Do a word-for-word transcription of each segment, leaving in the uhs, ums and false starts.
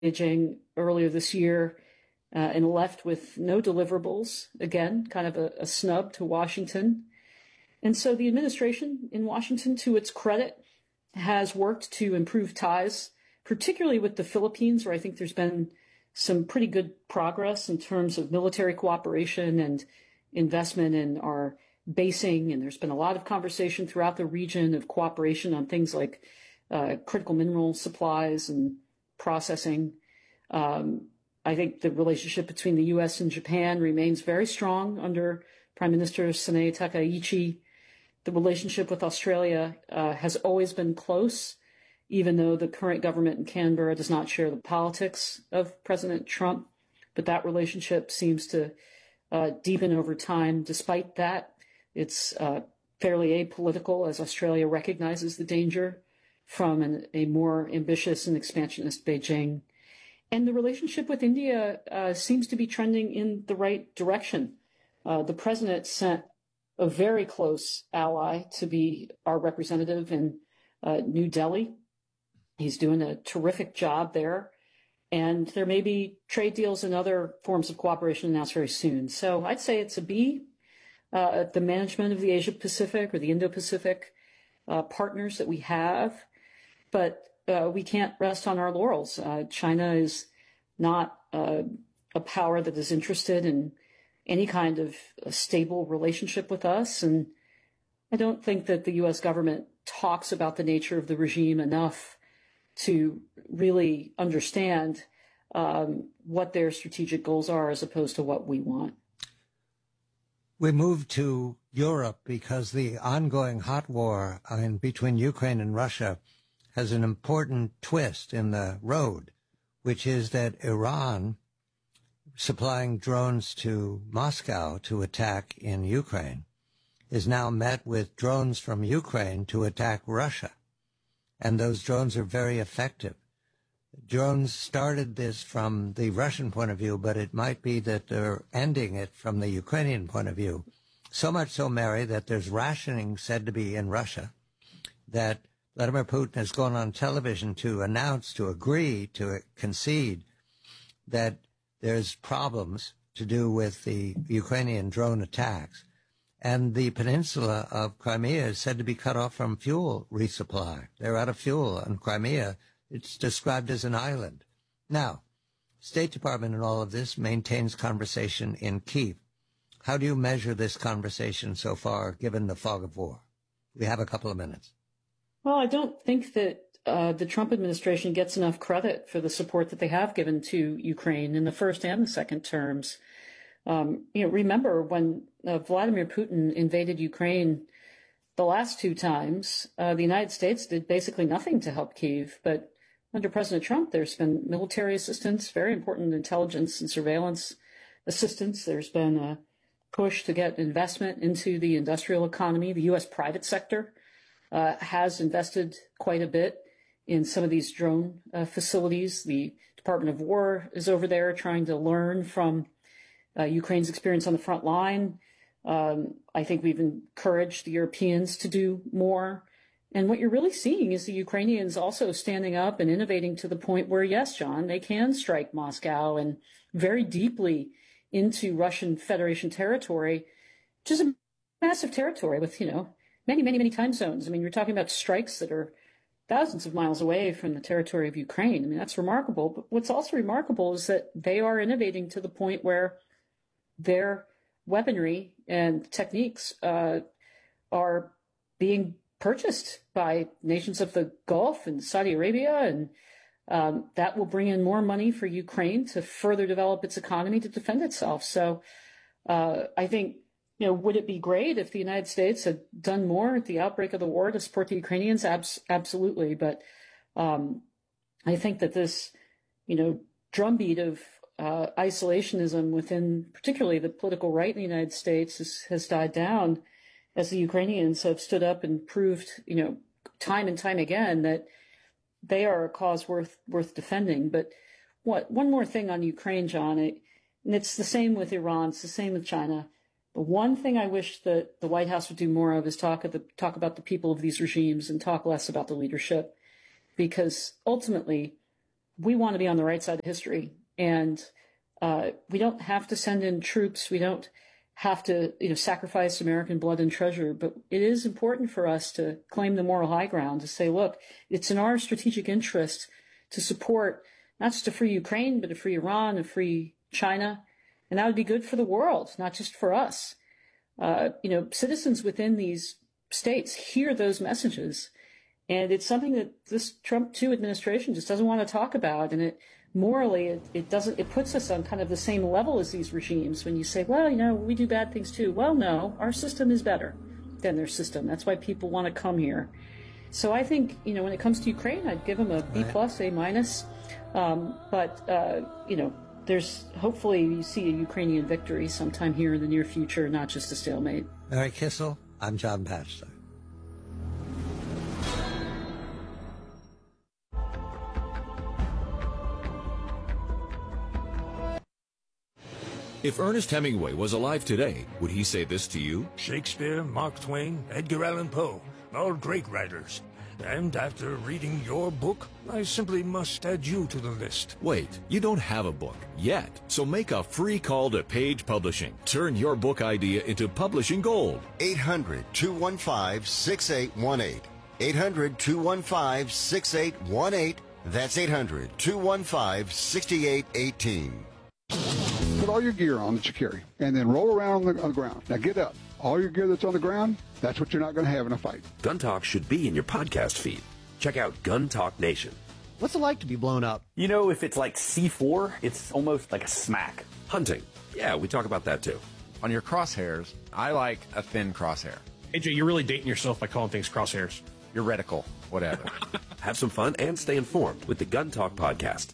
Beijing earlier this year uh, and left with no deliverables. Again, kind of a, a snub to Washington. And so the administration in Washington, to its credit, has worked to improve ties, particularly with the Philippines, where I think there's been some pretty good progress in terms of military cooperation and investment in our basing. And there's been a lot of conversation throughout the region of cooperation on things like uh, critical mineral supplies and processing. Um, I think the relationship between the U S and Japan remains very strong under Prime Minister Sanae Takaichi. The relationship with Australia uh, has always been close, even though the current government in Canberra does not share the politics of President Trump. But that relationship seems to uh, deepen over time. Despite that, it's uh, fairly apolitical, as Australia recognizes the danger from an, a more ambitious and expansionist Beijing. And the relationship with India uh, seems to be trending in the right direction. Uh, the president sent a very close ally to be our representative in uh, New Delhi. He's doing a terrific job there. And there may be trade deals and other forms of cooperation announced very soon. So I'd say it's a B. Uh, the management of the Asia-Pacific or the Indo-Pacific uh, partners that we have. But uh, we can't rest on our laurels. Uh, China is not uh, a power that is interested in any kind of a stable relationship with us. And I don't think that the U S government talks about the nature of the regime enough to really understand um, what their strategic goals are as opposed to what we want. We move to Europe because the ongoing hot war in between Ukraine and Russia has an important twist in the road, which is that Iran, supplying drones to Moscow to attack in Ukraine, is now met with drones from Ukraine to attack Russia. And those drones are very effective. Drones started this from the Russian point of view, but it might be that they're ending it from the Ukrainian point of view. So much so, Mary, that there's rationing said to be in Russia, that Vladimir Putin has gone on television to announce, to agree, to concede that there's problems to do with the Ukrainian drone attacks. And the peninsula of Crimea is said to be cut off from fuel resupply. They're out of fuel on Crimea. It's described as an island. Now, State Department in all of this maintains conversation in Kyiv. How do you measure this conversation so far, given the fog of war? We have a couple of minutes. Well, I don't think that uh, the Trump administration gets enough credit for the support that they have given to Ukraine in the first and the second terms. Um, you know, remember when uh, Vladimir Putin invaded Ukraine the last two times, uh, the United States did basically nothing to help Kyiv. But under President Trump, there's been military assistance, very important intelligence and surveillance assistance. There's been a push to get investment into the industrial economy. The U S private sector uh, has invested quite a bit in some of these drone uh, facilities. The Department of War is over there trying to learn from uh, Ukraine's experience on the front line. Um, I think we've encouraged the Europeans to do more. And what you're really seeing is the Ukrainians also standing up and innovating to the point where, yes, John, they can strike Moscow and very deeply into Russian Federation territory, which is a massive territory with, you know, many, many, many time zones. I mean, you're talking about strikes that are thousands of miles away from the territory of Ukraine. I mean, that's remarkable. But what's also remarkable is that they are innovating to the point where their weaponry and techniques uh, are being purchased by nations of the Gulf and Saudi Arabia, and um, that will bring in more money for Ukraine to further develop its economy to defend itself. So uh, I think, you know, would it be great if the United States had done more at the outbreak of the war to support the Ukrainians? Abs- absolutely. But um, I think that this, you know, drumbeat of uh, isolationism within particularly the political right in the United States is, has died down as the Ukrainians have stood up and proved, you know, time and time again that they are a cause worth worth defending. But what one more thing on Ukraine, John, it, and it's the same with Iran, it's the same with China. The one thing I wish that the White House would do more of is talk of the, talk about the people of these regimes and talk less about the leadership, because ultimately we want to be on the right side of history. And uh, we don't have to send in troops. We don't have to, you know, sacrifice American blood and treasure. But it is important for us to claim the moral high ground, to say, look, it's in our strategic interest to support not just a free Ukraine, but a free Iran, a free China. And that would be good for the world, not just for us. Uh, you know, citizens within these states hear those messages. And it's something that this Trump two administration just doesn't want to talk about. And it morally, it, it doesn't, it puts us on kind of the same level as these regimes when you say, well, you know, we do bad things too. Well, no, our system is better than their system. That's why people want to come here. So I think, you know, when it comes to Ukraine, I'd give them a B plus, A minus. Um, but, uh, you know, there's hopefully you see a Ukrainian victory sometime here in the near future, not just a stalemate. Mary Kissel, I'm John Batchelor. If Ernest Hemingway was alive today, would he say this to you? Shakespeare, Mark Twain, Edgar Allan Poe, all great writers. And after reading your book, I simply must add you to the list. Wait, you don't have a book yet. So make a free call to Page Publishing. Turn your book idea into publishing gold. eight hundred, two one five, six eight one eight. eight hundred, two one five, six eight one eight. That's eight hundred, two one five, six eight one eight. Put all your gear on that you carry, and then roll around on the, on the ground. Now get up. All your gear that's on the ground, that's what you're not going to have in a fight. Gun Talk should be in your podcast feed. Check out Gun Talk Nation. What's it like to be blown up? You know, if it's like C four, it's almost like a smack. Hunting. Yeah, we talk about that too. On your crosshairs, I like a thin crosshair. A J, you're really dating yourself by calling things crosshairs. Your reticle, whatever. Have some fun and stay informed with the Gun Talk podcast.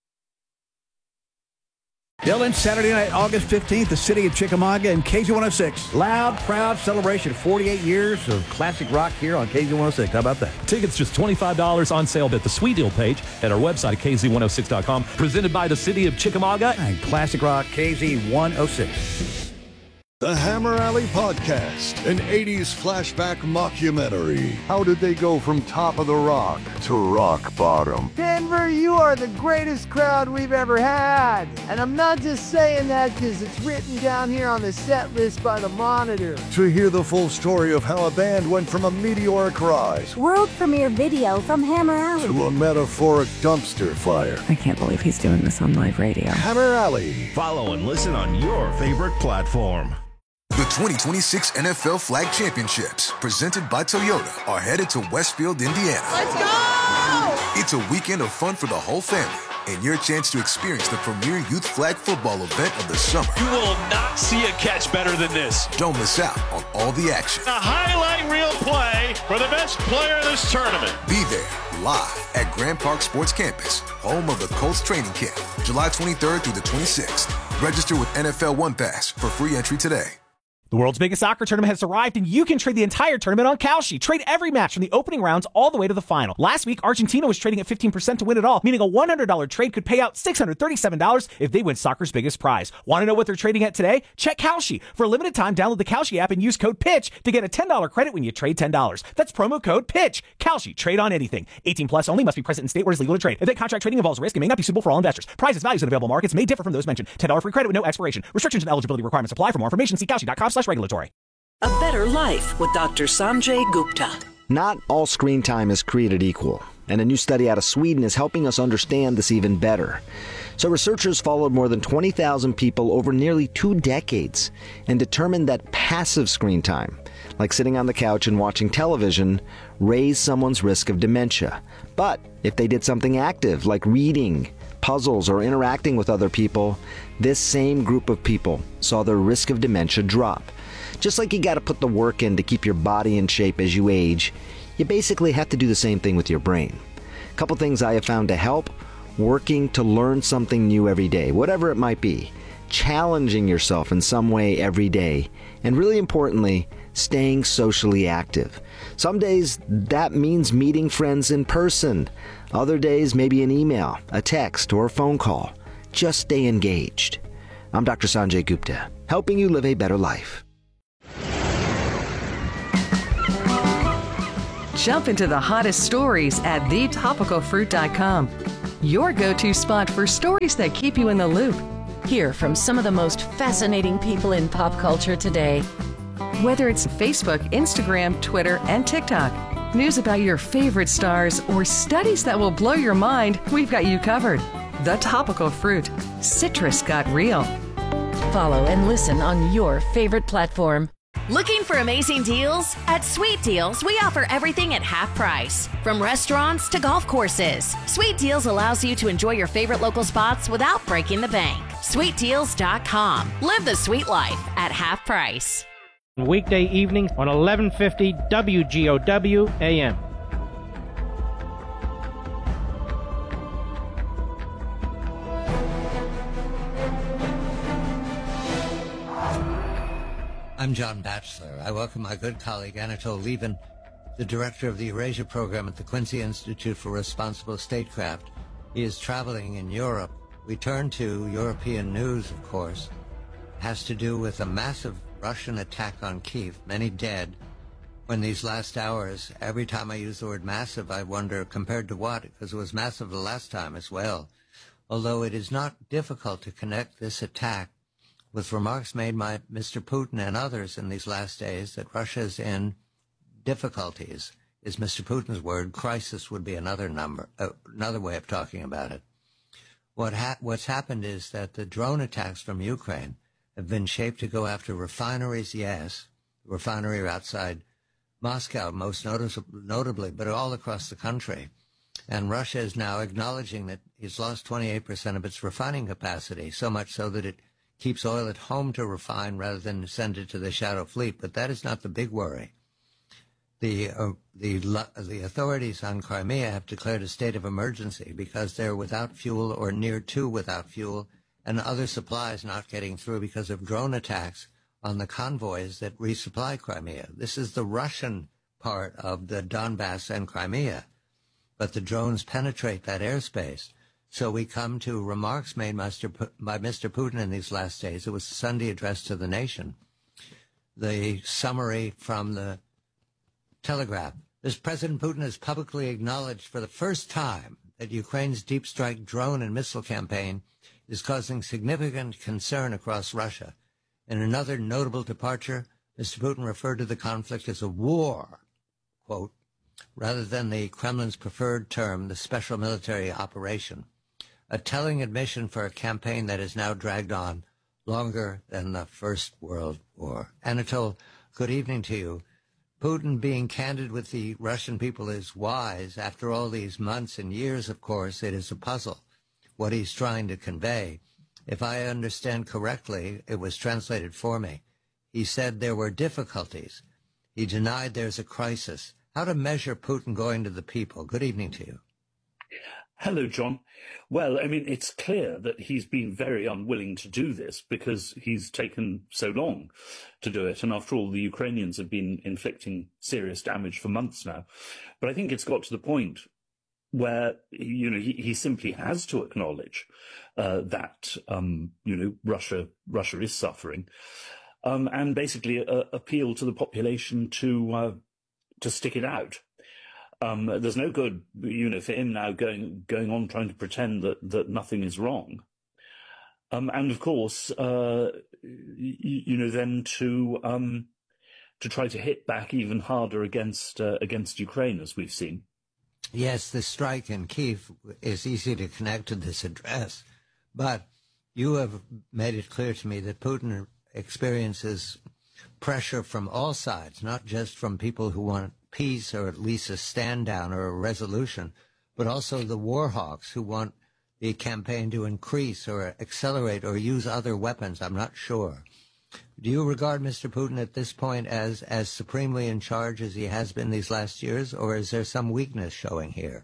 Dylan, Saturday night, August fifteenth, the city of Chickamauga and K Z one oh six. Loud, proud celebration. forty-eight years of classic rock here on K Z one oh six. How about that? Tickets just twenty-five dollars on sale at the Sweet Deal page at our website at K Z one oh six dot com. Presented by the city of Chickamauga and classic rock K Z one oh six. The Hammer Alley Podcast, an eighties flashback mockumentary. How did they go from top of the rock to rock bottom? Denver, you are the greatest crowd we've ever had. And I'm not just saying that because it's written down here on the set list by the Monitor. To hear the full story of how a band went from a meteoric rise, world premiere video from Hammer Alley, to a metaphoric dumpster fire. I can't believe he's doing this on live radio. Hammer Alley. Follow and listen on your favorite platform. The twenty twenty-six N F L Flag Championships, presented by Toyota, are headed to Westfield, Indiana. Let's go! It's a weekend of fun for the whole family, and your chance to experience the premier youth flag football event of the summer. You will not see a catch better than this. Don't miss out on all the action. A highlight reel play for the best player of this tournament. Be there, live at Grand Park Sports Campus, home of the Colts training camp, July twenty-third through the twenty-sixth. Register with N F L One Pass for free entry today. The world's biggest soccer tournament has arrived, and you can trade the entire tournament on Kalshi. Trade every match from the opening rounds all the way to the final. Last week, Argentina was trading at fifteen percent to win it all, meaning a one hundred dollars trade could pay out six hundred thirty-seven dollars if they win soccer's biggest prize. Want to know what they're trading at today? Check Kalshi. For a limited time, download the Kalshi app and use code PITCH to get a ten dollars credit when you trade ten dollars. That's promo code PITCH. Kalshi. Trade on anything. eighteen plus only. Must be present in state where it's legal to trade. Event contract trading involves risk and may not be suitable for all investors. Prizes, values, and available markets may differ from those mentioned. ten dollars free credit with no expiration. Restrictions and eligibility requirements apply. For more information, see kalshi dot com slash regulatory. A Better Life with Doctor Sanjay Gupta. Not all screen time is created equal, and a new study out of Sweden is helping us understand this even better. So researchers followed more than twenty thousand people over nearly two decades and determined that passive screen time, like sitting on the couch and watching television, raised someone's risk of dementia. But if they did something active, like reading, puzzles, or interacting with other people, this same group of people saw their risk of dementia drop. Just like you got to put the work in to keep your body in shape as you age, you basically have to do the same thing with your brain. A couple things I have found to help: working to learn something new every day, whatever it might be, challenging yourself in some way every day, and really importantly, staying socially active. Some days that means meeting friends in person. Other days maybe an email, a text, or a phone call. Just stay engaged. I'm Doctor Sanjay Gupta, helping you live a better life. Jump into the hottest stories at the topical fruit dot com. your go-to spot for stories that keep you in the loop. Hear from some of the most fascinating people in pop culture today. Whether it's Facebook, Instagram, Twitter, and TikTok, news about your favorite stars, or studies that will blow your mind, we've got you covered. The Topical Fruit. Citrus got real. Follow and listen on your favorite platform. Looking for amazing deals? At Sweet Deals, we offer everything at half price. From restaurants to golf courses, Sweet Deals allows you to enjoy your favorite local spots without breaking the bank. sweet deals dot com. Live the sweet life at half price. Weekday evenings on eleven fifty W G O W A M. I'm John Batchelor. I welcome my good colleague Anatole Lieven, the director of the Eurasia program at the Quincy Institute for Responsible Statecraft. He is traveling in Europe. We turn to European news, of course. It has to do with a massive Russian attack on Kyiv, many dead. When these last hours, every time I use the word massive, I wonder compared to what, because it was massive the last time as well. Although it is not difficult to connect this attack with remarks made by Mister Putin and others in these last days that Russia is in difficulties, is Mister Putin's word. Crisis would be another number, uh, another way of talking about it. What ha- what's happened is that the drone attacks from Ukraine have been shaped to go after refineries, yes, refinery outside Moscow, most notice- notably, but all across the country. And Russia is now acknowledging that it's lost twenty-eight percent of its refining capacity, so much so that it keeps oil at home to refine rather than send it to the shadow fleet. But that is not the big worry. The, uh, the, the authorities on Crimea have declared a state of emergency because they're without fuel or near to without fuel, and other supplies not getting through because of drone attacks on the convoys that resupply Crimea. This is the Russian part of the Donbass and Crimea, but the drones penetrate that airspace. So we come to remarks made by Mister Putin in these last days. It was a Sunday address to the nation. The summary from the Telegraph. This President Putin has publicly acknowledged for the first time that Ukraine's deep strike drone and missile campaign is causing significant concern across Russia. In another notable departure, Mister Putin referred to the conflict as a war, quote, rather than the Kremlin's preferred term, the special military operation. A telling admission for a campaign that is now dragged on longer than the First World War. Anatole, good evening to you. Putin being candid with the Russian people is wise. After all these months and years, of course, it is a puzzle, what he's trying to convey. If I understand correctly, it was translated for me. He said there were difficulties. He denied there's a crisis. How to measure Putin going to the people? Good evening to you. Hello, John. Well, I mean, it's clear that he's been very unwilling to do this because he's taken so long to do it. And after all, the Ukrainians have been inflicting serious damage for months now. But I think it's got to the point where, you know, he, he simply has to acknowledge uh, that, um, you know, Russia, Russia is suffering, um, and basically uh, appeal to the population to, uh, to stick it out. Um, there's no good, you know, for him now going going on trying to pretend that, that nothing is wrong. Um, and of course, uh, you, you know, then to um, to try to hit back even harder against uh, against Ukraine, as we've seen. Yes, the strike in Kyiv is easy to connect to this address, but you have made it clear to me that Putin experiences pressure from all sides, not just from people who want peace or at least a stand down or a resolution, but also the war hawks who want the campaign to increase or accelerate or use other weapons. I'm not sure. Do you regard Mister Putin at this point as, as supremely in charge as he has been these last years, or is there some weakness showing here?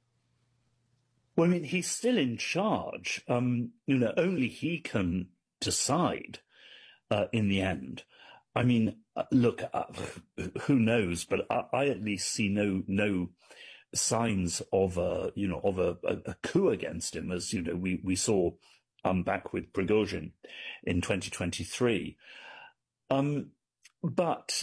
Well, I mean, he's still in charge. Um, you know, only he can decide uh, in the end. I mean, uh, look, uh, who knows? But I, I at least see no no signs of a you know of a, a, a coup against him, as you know we we saw um back with Prigozhin in twenty twenty-three. Um, but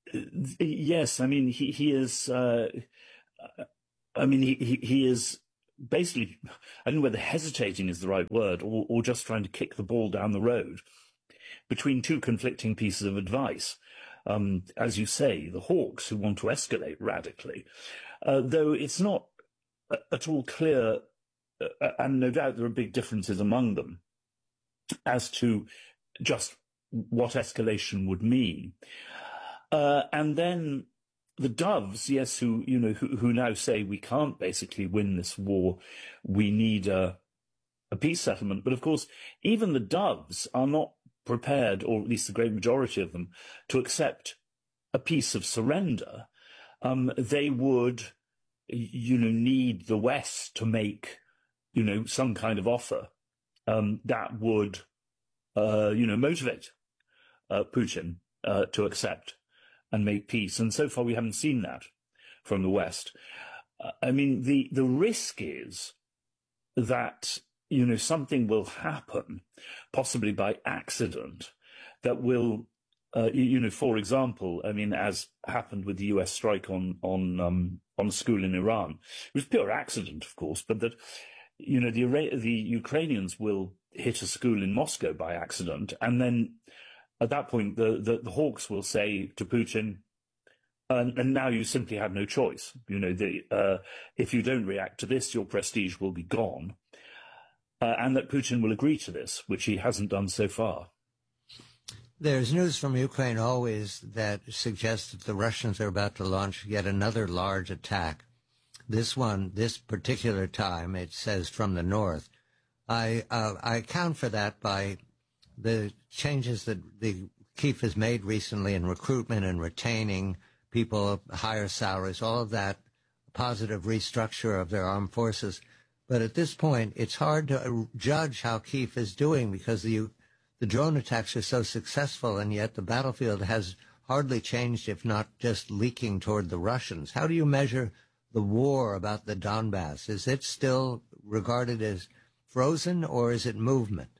yes, I mean he he is. Uh, I mean he he, he is basically, I don't know whether hesitating is the right word, or, or just trying to kick the ball down the road between two conflicting pieces of advice. Um, as you say, the hawks who want to escalate radically, uh, though it's not at all clear, uh, and no doubt there are big differences among them as to just what escalation would mean. Uh, and then the doves, yes, who, you know, who, who now say we can't basically win this war, we need a, a peace settlement. But of course, even the doves are not prepared, or at least the great majority of them, to accept a peace of surrender. Um, they would, you know, need the West to make, you know, some kind of offer um, that would, uh, you know, motivate uh, Putin uh, to accept and make peace. And so far we haven't seen that from the West. Uh, I mean, the, the risk is that, you know, something will happen, possibly by accident, that will, uh, you, you know, for example, I mean, as happened with the U S strike on, on, um, on a school in Iran. It was pure accident, of course, but that, you know, the, the Ukrainians will hit a school in Moscow by accident, and then at that point, the, the, the hawks will say to Putin, and, and now you simply have no choice. You know, the, uh, if you don't react to this, your prestige will be gone. Uh, and that Putin will agree to this, which he hasn't done so far. There's news from Ukraine always that suggests that the Russians are about to launch yet another large attack. This one, this particular time, it says from the north. I, uh, I account for that by the changes that the Kyiv has made recently in recruitment and retaining people, higher salaries, all of that positive restructure of their armed forces. But at this point, it's hard to judge how Kyiv is doing because the, the drone attacks are so successful, and yet the battlefield has hardly changed, if not just leaking toward the Russians. How do you measure the war about the Donbass? Is it still regarded as frozen, or is it movement?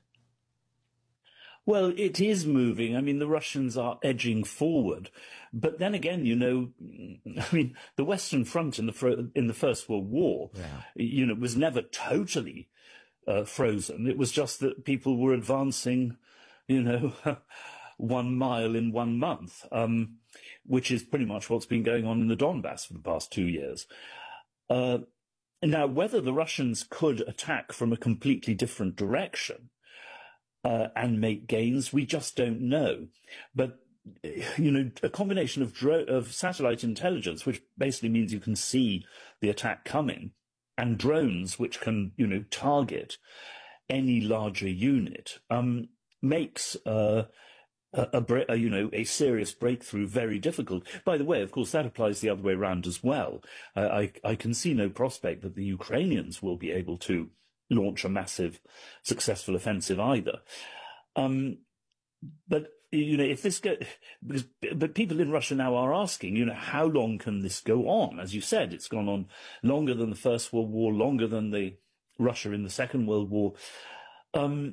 Well, it is moving. I mean, the Russians are edging forward. But then again, you know, I mean, the Western Front in the in the First World War, yeah. you know, was never totally uh, frozen. It was just that people were advancing, you know, one mile in one month, um, which is pretty much what's been going on in the Donbass for the past two years. Uh, now, whether the Russians could attack from a completely different direction Uh, and make gains, we just don't know. But, you know, a combination of, dro- of satellite intelligence, which basically means you can see the attack coming, and drones, which can, you know, target any larger unit, um, makes uh, a, a, a, you know, a serious breakthrough very difficult. By the way, of course, that applies the other way around as well. Uh, I, I can see no prospect that the Ukrainians will be able to launch a massive, successful offensive either. Um, but, you know, if this go, because, but people in Russia now are asking, you know, how long can this go on? As you said, it's gone on longer than the First World War, longer than the Russia in the Second World War. Um,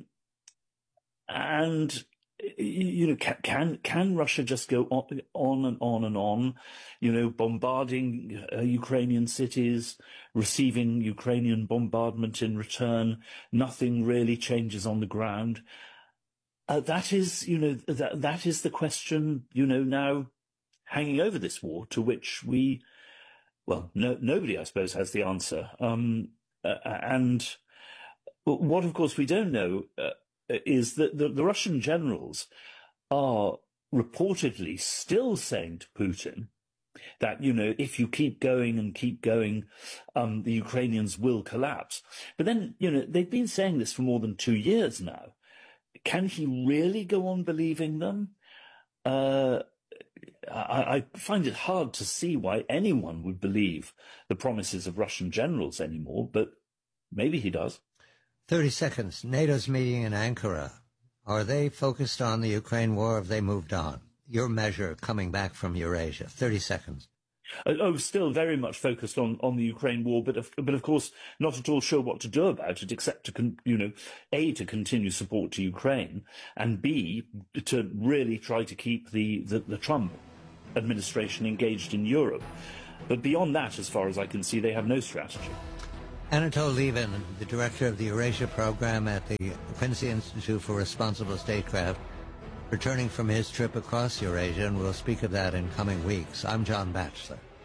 and, you know, can, can, can Russia just go on, on and on and on, you know, bombarding uh, Ukrainian cities, receiving Ukrainian bombardment in return? Nothing really changes on the ground. Uh, that is, you know, that, that is the question, you know, now hanging over this war, to which we, well, no, nobody, I suppose, has the answer. Um, uh, and what, of course, we don't know, uh, is that the, the Russian generals are reportedly still saying to Putin that, you know, if you keep going and keep going, um, the Ukrainians will collapse. But then, you know, they've been saying this for more than two years now. Can he really go on believing them? Uh, I, I find it hard to see why anyone would believe the promises of Russian generals anymore, but maybe he does. thirty seconds. NATO's meeting in Ankara. Are they focused on the Ukraine war, or have they moved on? Your measure coming back from Eurasia. thirty seconds. Oh, still very much focused on, on the Ukraine war, but of, but of course not at all sure what to do about it, except to, con, you know, A, to continue support to Ukraine, and B, to really try to keep the, the, the Trump administration engaged in Europe. But beyond that, as far as I can see, they have no strategy. Anatol Lieven, the director of the Eurasia program at the Quincy Institute for Responsible Statecraft, returning from his trip across Eurasia, and we'll speak of that in coming weeks. I'm John Batchelor.